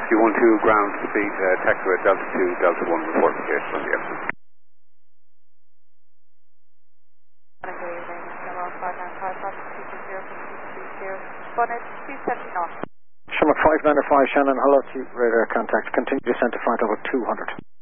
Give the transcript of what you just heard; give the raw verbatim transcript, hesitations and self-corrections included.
Q one two, ground speed, uh, taxiway Delta two, Delta one, fortification on the exit. Shamrock five nine five, Shannon, hello to you, radar contact, continue descent to flight level two hundred.